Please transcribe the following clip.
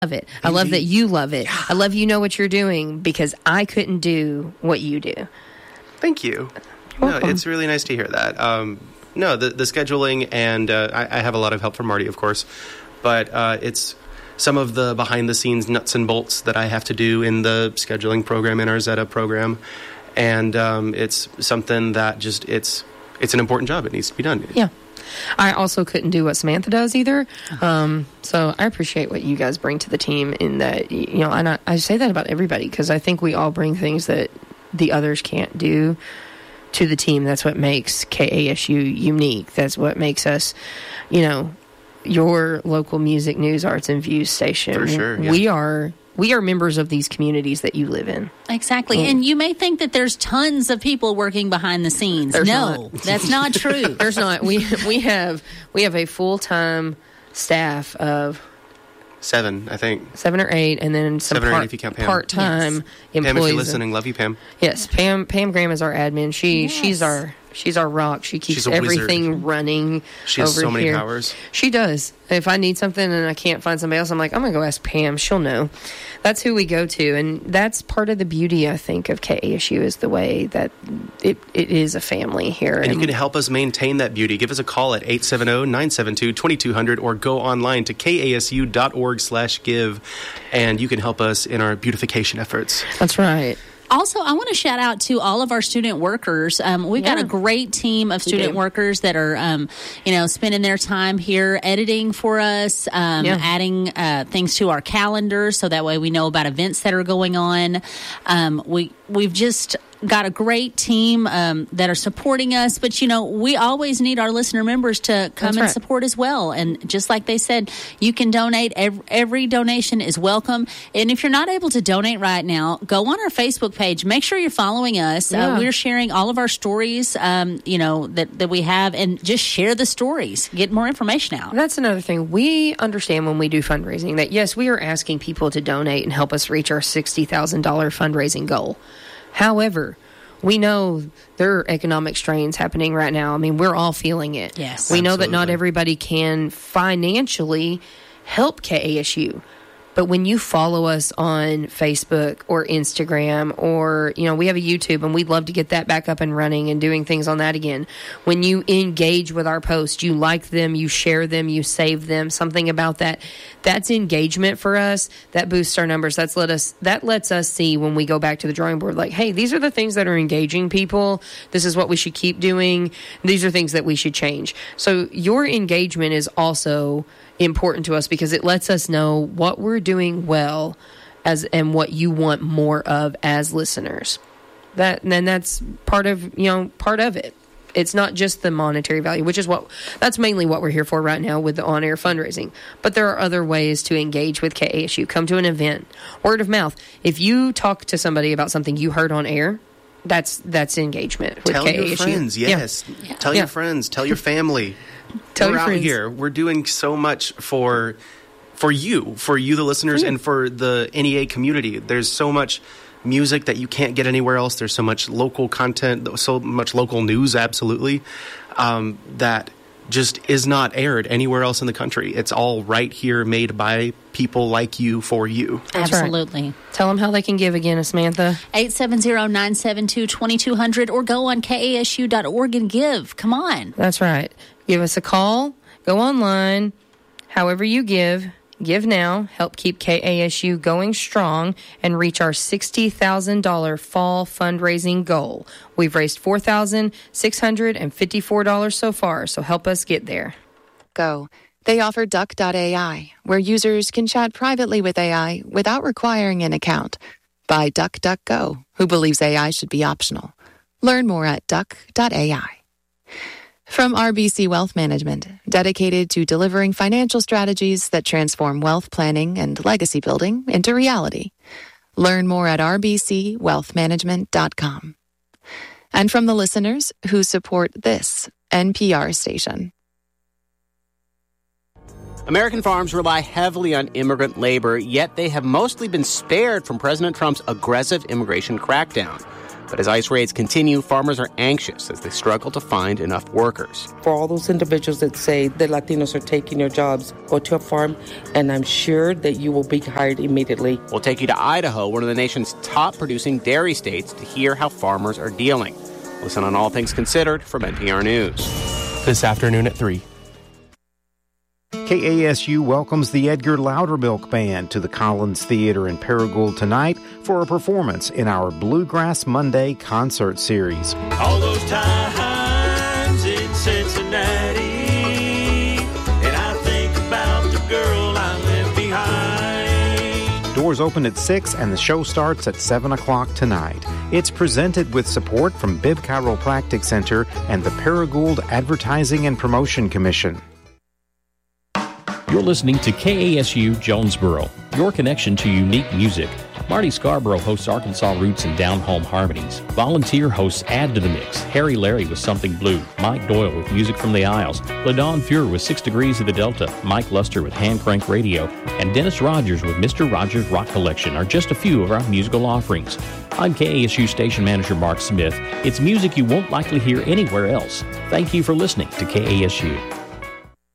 love it. I love that you love it. I love you know what you're doing because I couldn't do what you do. Thank you. No, it's really nice to hear that. No, the scheduling, and I have a lot of help from Marty, of course, but it's some of the behind-the-scenes nuts and bolts that I have to do in the scheduling program, in our Zeta program, and it's something that just, it's an important job. It needs to be done. Yeah. I also couldn't do what Samantha does either. So I appreciate what you guys bring to the team in that, you know, and I say that about everybody because I think we all bring things that the others can't do to the team. That's what makes KASU unique. That's what makes us, you know, your local music, news, arts, and views station. For sure, yeah. We are members of these communities that you live in. Exactly. And you may think that there's tons of people working behind the scenes. That's not true. There's not. We have a full-time staff of 7, I think. 7 or 8, and then some 7 or 8 if you count Pam. Part-time employees. Pam, if you're listening, love you, Pam. Yes, Pam Graham is our admin. She's our rock. She keeps everything running. She has over so many here. powers. She does. If I need something and I can't find somebody else, I'm like, I'm going to go ask Pam. She'll know. That's who we go to. And that's part of the beauty, I think, of KASU is the way that it is a family here. And you can help us maintain that beauty. Give us a call at 870-972-2200 or go online to kasu.org/give, and you can help us in our beautification efforts. That's right. Also, I want to shout out to all of our student workers. We've got a great team of student workers that are, spending their time here editing for us, adding things to our calendar so that way we know about events that are going on. We've just got a great team that are supporting us, but we always need our listener members to come and support as well. And just like they said, you can donate. Every donation is welcome. And if you're not able to donate right now, go on our Facebook page. Make sure you're following us. We're sharing all of our stories, that we have, and just share the stories. Get more information out. That's another thing. We understand when we do fundraising that, yes, we are asking people to donate and help us reach our $60,000 fundraising goal. However, we know there are economic strains happening right now. I mean, we're all feeling it. Yes, we know that not everybody can financially help KASU. But when you follow us on Facebook or Instagram or, we have a YouTube and we'd love to get that back up and running and doing things on that again. When you engage with our posts, you like them, you share them, you save them, something about that. That's engagement for us. That boosts our numbers. That lets us see when we go back to the drawing board, like, hey, these are the things that are engaging people. This is what we should keep doing. These are things that we should change. So your engagement is also important to us because it lets us know what we're doing well and what you want more of as listeners. That's part of it. It's not just the monetary value, which is that's mainly what we're here for right now with the on-air fundraising. But there are other ways to engage with KASU. Come to an event, word of mouth. If you talk to somebody about something you heard on air, that's engagement with Tell KASU. Your friends, yes. Yeah. Tell your friends, tell your family. We're out here. We're doing so much for you, the listeners, and for the NEA community. There's so much music that you can't get anywhere else. There's so much local content, so much local news, absolutely, that just is not aired anywhere else in the country. It's all right here, made by people like you, for you. That's absolutely. Right. Tell them how they can give again, Samantha. 870-972-2200 or go on kasu.org and give. Come on. That's right. Give us a call. Go online. However you give now. Help keep KASU going strong and reach our $60,000 fall fundraising goal. We've raised $4,654 so far, so help us get there. Go. They offer Duck.ai, where users can chat privately with AI without requiring an account. By DuckDuckGo, who believes AI should be optional. Learn more at Duck.ai. From RBC Wealth Management, dedicated to delivering financial strategies that transform wealth planning and legacy building into reality. Learn more at rbcwealthmanagement.com. And from the listeners who support this NPR station. American farms rely heavily on immigrant labor, yet they have mostly been spared from President Trump's aggressive immigration crackdown. But as ICE raids continue, farmers are anxious as they struggle to find enough workers. For all those individuals that say the Latinos are taking your jobs, go to a farm, and I'm sure that you will be hired immediately. We'll take you to Idaho, one of the nation's top producing dairy states, to hear how farmers are dealing. Listen on All Things Considered from NPR News. This afternoon at 3. KASU welcomes the Edgar Loudermilk Band to the Collins Theater in Paragould tonight for a performance in our Bluegrass Monday concert series. All those times in Cincinnati, and I think about the girl I left behind. Doors open at 6 and the show starts at 7 o'clock tonight. It's presented with support from Bibb Chiropractic Center and the Paragould Advertising and Promotion Commission. You're listening to KASU Jonesboro, your connection to unique music. Marty Scarborough hosts Arkansas Roots and Down Home Harmonies. Volunteer hosts add to the mix. Harry Larry with Something Blue, Mike Doyle with Music from the Isles, LaDawn Fuhrer with 6 Degrees of the Delta, Mike Luster with Hand Crank Radio, and Dennis Rogers with Mr. Rogers Rock Collection are just a few of our musical offerings. I'm KASU Station Manager Mark Smith. It's music you won't likely hear anywhere else. Thank you for listening to KASU.